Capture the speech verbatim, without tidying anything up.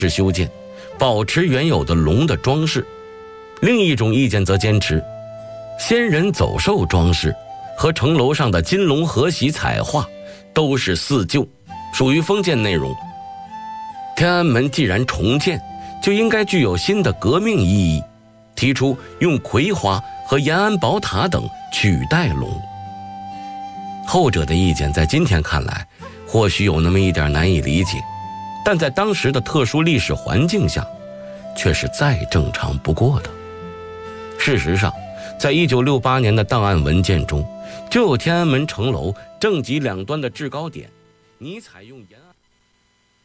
是修建，保持原有的龙的装饰。另一种意见则坚持，仙人走兽装饰和城楼上的金龙合玺彩画都是四旧，属于封建内容。天安门既然重建，就应该具有新的革命意义，提出用葵花和延安宝塔等取代龙。后者的意见在今天看来或许有那么一点难以理解，但在当时的特殊历史环境下却是再正常不过的。事实上，在一九六八年的档案文件中，就有天安门城楼正脊两端的制高点，拟采用延安